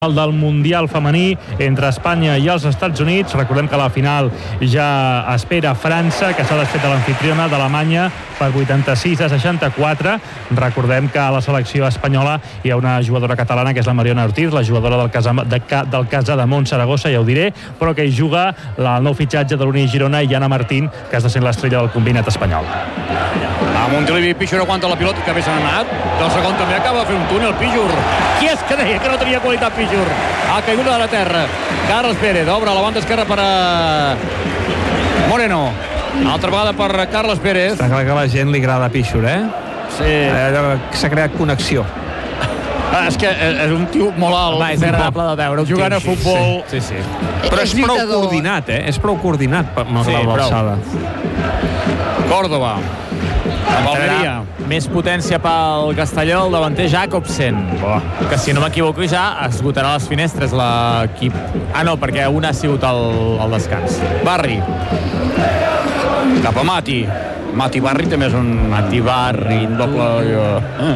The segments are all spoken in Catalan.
del Mundial femení entre Espanya i els Estats Units. Recordem que la final ja espera França, que s'ha desfet de l'amfitriona d'Alemanya per 86-64. Recordem que a la selecció espanyola hi ha una jugadora catalana, que és la Mariona Ortiz, la jugadora del Casademont Saragossa, ja ho diré, però que hi juga el nou fitxatge de l'Uni Girona, Iana Martín, que està sent l'estrella del combinat espanyol. A Montilivi, Pichur aguanta la pilota, que bé s'ha anat. Del segon també acaba de fer un túnel, Pichur. Qui és que deia que no tenia qualitat, Pichur? Ha caigut a la terra. Carles Pérez obre la banda esquerra per a Moreno. Altra vegada per Carles Pérez. Està clar que a la gent li agrada Pichur, eh? Sí. S'ha creat connexió. És que és un tio molt alt. Va, és agradable de veure. Jugant a futbol. Sí. Però és prou coordinat, eh? És prou coordinat, malgrat l'alçada. Córdoba. Amb Almeria. Més potència pel Castelló, el davanter Jacobsen, que si no m'equivoco ja esgotarà les finestres l'equip. Ah, no, perquè una ha sigut el descans. Barri. Cap a Mati. Mati Barri també és un... Mati Barri. Un doble...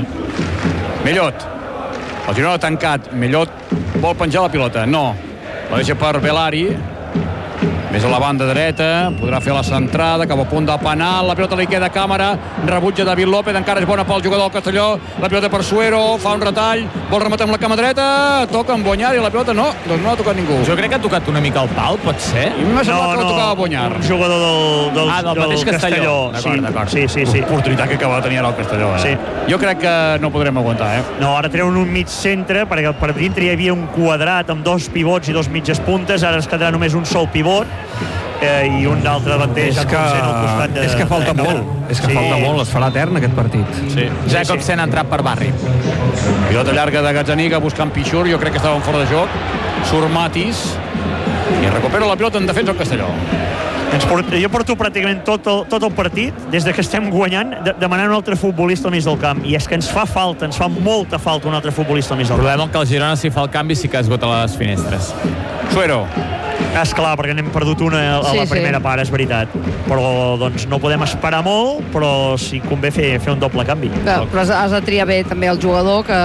Mellot. El Girona ha tancat. Mellot vol penjar la pilota. No. La deixa per Belari. Més a la banda dreta, podrà fer la centrada, cap a punt del penal, la pilota li queda a càmera, rebutja David López, encara és bona pel jugador del Castelló, la pilota per Suero, fa un retall, vol rematar amb la cama dreta, toca amb Bonyar i la pilota no, doncs no ha tocat ningú. Jo crec que ha tocat una mica el pal, pot ser? I m'ha semblat que la tocava Bonyar. Un jugador del mateix Castelló. D'acord. Sí. Oportunitat que acaba de tenir ara el Castelló. Sí. Jo crec que no podrem aguantar, No, ara treuen un mig centre, perquè per dintre hi havia un quadrat amb dos pivots i dos mitges puntes, ara es quedarà només un sol pivot, i un altre davanter és que falta molt, falta molt, es farà etern aquest partit. Sí. Jacobsen ha entrat per Barri. Pilota llarga de Gazzaniga buscant Pichur, jo crec que estaven fora de joc. Surt Matis i recupera la pilota en defensa del Castelló. Jo porto pràcticament tot el partit, des que estem guanyant, demanant un altre futbolista al mig del camp, i és que ens fa molta falta un altre futbolista al mig del camp. El problema que el Girona, si fa el canvi, sí que esgota les finestres. Suero. És clar, perquè n'hem perdut una a la primera part, és veritat. Però doncs no podem esperar molt, però sí convé fer un doble canvi. Però has de triar bé també el jugador que...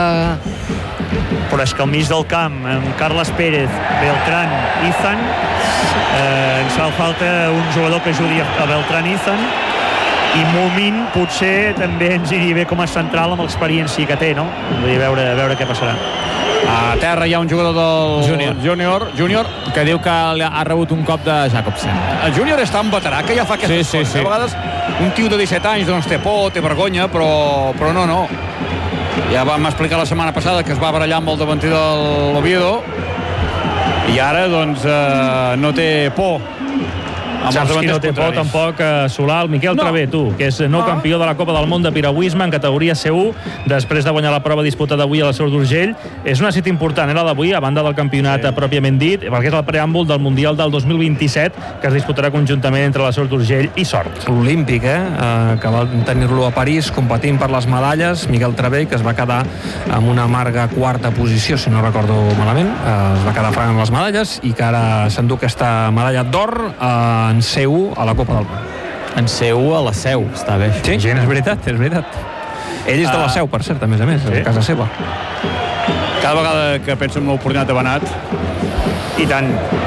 Però és que al mig del camp, amb Carles Pérez, Beltrán, Izan, ens fa falta un jugador que ajudi a Beltrán, Izan, i Mumin potser també ens iria bé com a central amb l'experiència que té, no? Vull dir, veure què passarà. A terra hi ha un jugador del Júnior que diu que ha rebut un cop de Jacobsen. El Júnior és tan veterà que ja fa aquestes coses. A vegades un tio de 17 anys doncs té por, té vergonya, però no. Ja vam explicar la setmana passada que es va barallar amb el davanter de l'Oviedo i ara doncs no té por. Saps qui no té por tampoc, Solà, el Miquel Travé, que és nou campió de la Copa del Món de piragüisme en categoria C1, després de guanyar la prova disputada avui a la Seu d'Urgell. És una cita important, la d'avui, a banda del campionat pròpiament dit, perquè és el preàmbul del Mundial del 2027, que es disputarà conjuntament entre la Seu d'Urgell i Sort. L'Olímpic, que va tenir-lo a París competint per les medalles, Miquel Travé, que es va quedar amb una amarga quarta posició, si no recordo malament, es va quedar fregant les medalles i que ara s'endú aquesta medalla d'or en C1 a la Copa del Món. En C1 a la Seu, està bé. Sí, és veritat. Ell és de la Seu, per cert, a més, a casa seva. Cada vegada que penso en l'oportunitat de Benat. I tant.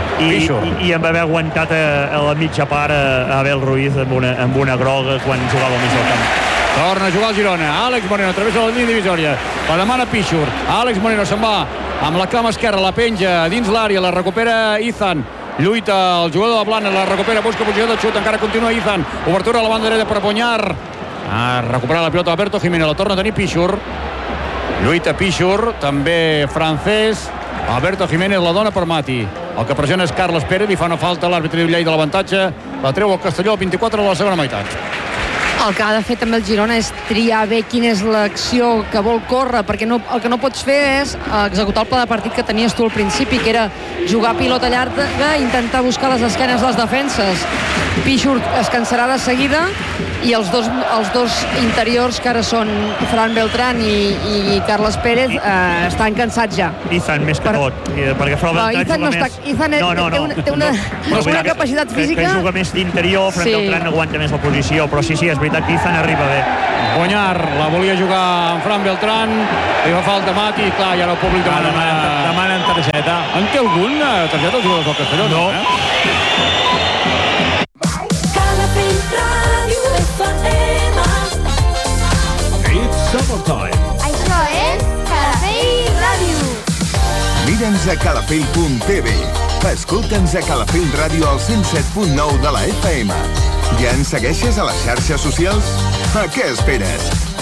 I en va haver aguantat a la mitja part a Abel Ruiz amb una groga quan jugava al mig del camp. Torna a jugar el Girona. Àlex Moreno travessa la línia divisòria. La demana Pichur. Àlex Moreno se'n va amb la cama esquerra, la penja dins l'àrea, la recupera Izan. Lluita el jugador de Blanes, la recupera, busca posició de xut, encara continua Izan. Obertura a la banda dreta per Bonyar. Ha recuperat la pilota Alberto Jiménez, la torna a tenir Pichur. Lluita Pichur, també francès. Alberto Jiménez la dona per Mati. El que pressiona és Carles Pérez, li fa una falta l'àrbitre diu llei de l'avantatge. La treu el Castelló, 24 de la segona meitat. El que ha de fer també el Girona és triar bé quina és l'acció que vol córrer, perquè el que no pots fer és executar el pla de partit que tenies tu al principi, que era jugar pilota llarga, intentar buscar les esquenes dels defenses. Pichur es cansarà de seguida i els dos interiors, que ara són Fran Beltrán i Carles Pérez, estan cansats ja. Izan més que tot, perquè Fran Beltrán juga més... Izan té una capacitat física... Que juga més d'interior, Fran Beltrán aguanta més la posició, però sí, és veritat que Izan arriba bé. Bonyar la volia jugar amb Fran Beltrán, li fa falta Mati, clar, i ara el públic demana targeta. En té algun targeta els jugadors del Castelló? No. Calafell Ràdio FM. It's summertime. Això és Calafell Ràdio. Mira'ns a calafell.tv. Escolta'ns a Calafell Ràdio al 107.9 de la FM. Ja ens segueixes a les xarxes socials? A què esperes?